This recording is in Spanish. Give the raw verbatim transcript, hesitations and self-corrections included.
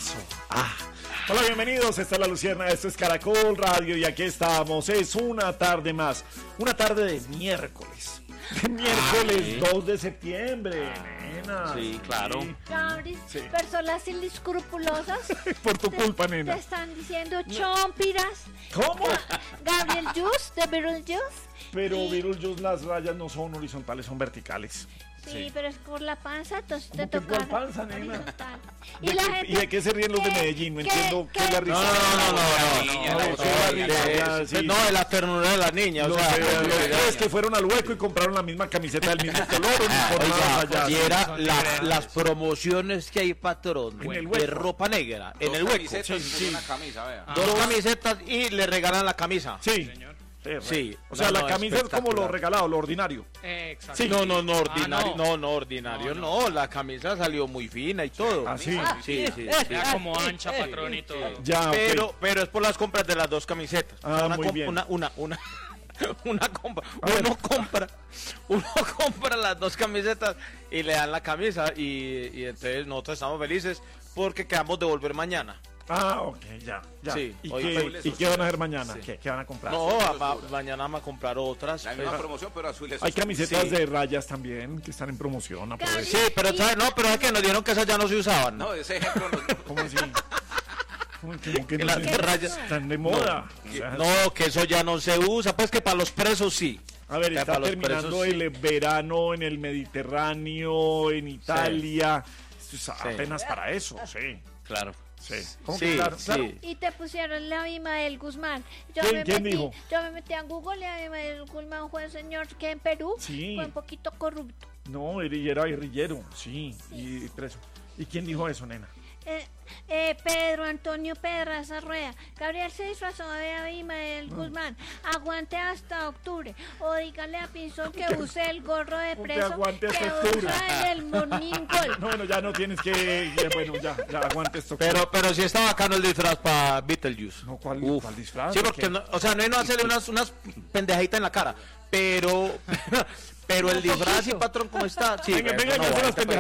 Eso. Ah. Hola, bienvenidos. Esta es La Lucierna, esto es Caracol Radio y aquí estamos. Es una tarde más. Una tarde de miércoles. Miércoles ah, ¿sí? dos de septiembre, nena. Sí, claro. Gabri, sí. Personas inescrupulosas. Por tu te, culpa, nena. Te están diciendo chompiras. ¿Cómo? Gabriel Juice, de Beetlejuice. Pero y... Beetlejuice, las rayas no son horizontales, son verticales. Sí, sí, pero es por la panza, entonces te toca. ¿Por panza, nena? ¿Y, ¿Y, la gente, ¿Y de qué se ríen los de Medellín? No ¿qué, entiendo qué es la risa. No, no, no, no, de la ternura de la niña. O sea, es que fueron al hueco y compraron la misma camiseta del mismo color. Oiga, y era la, las promociones que hay, patrón, de ropa negra, en el hueco. Sí, sí. Una camisa, vea. Dos ah. camisetas y le regalan la camisa. Sí. Señor. Sí, o sea, no, la no, camisa es como lo regalado, lo ordinario. Eh, exacto. Sí. No, no, no, ordinario, ah, no. no, no, ordinario, no, no. no, la camisa salió muy fina y todo. Ah, sí, sí, sí, sí, era sí. como ancha, patrón y todo. Ya, pero, okay. pero es por las compras de las dos camisetas. Ah, una, muy bien. Una, una, una, una compra, uno compra, uno compra las dos camisetas y le dan la camisa y, y entonces nosotros estamos felices porque quedamos de volver mañana. Ah, ok, ya, ya. Sí, ¿Y, oye, qué, pues, ¿Y qué van a hacer mañana? Sí. ¿Qué, ¿Qué van a comprar? No, a, a, mañana vamos a comprar otras. La misma promoción, pero azules. Hay camisetas sí. de rayas también que están en promoción. Sí, pero ¿sabes? No, pero es que nos dijeron que esas ya no se usaban. No, ese ejemplo no. ¿Cómo así? ¿Cómo que, que, que no las se... rayas están de moda? No, o sea, no, que eso ya no se usa, pues que para los presos sí. A ver, está terminando presos, el sí. verano en el Mediterráneo, en Italia. Sí. Esto es apenas sí. para eso, sí. Claro. Sí, ¿cómo sí, que claro? sí. claro? Y te pusieron la Abimael Guzmán. Yo ¿Quién, me ¿quién metí, dijo? Yo me metí a Google y Abimael Guzmán fue un señor que en Perú sí. fue un poquito corrupto. No, era guerrillero, sí, sí, y preso. ¿Y quién dijo eso, nena? Eh, eh, Pedro Antonio Pedraza Rueda. Gabriel se disfrazó de Abimael no. Guzmán. Aguante hasta octubre. O dígale a Pinzón que use el gorro de preso aguante hasta que octubre. usa en el Morning Call. No, bueno, ya no tienes que... Ya, bueno, ya, ya aguante esto. Pero, pero sí está bacano el disfraz para Beetlejuice. No, ¿cuál, ¿cuál disfraz? Sí, porque, no, o sea, no es no hacerle unas, unas pendejaditas en la cara, pero... Pero el disfraz y patrón, ¿cómo está? Sí, venga, venga, no, no,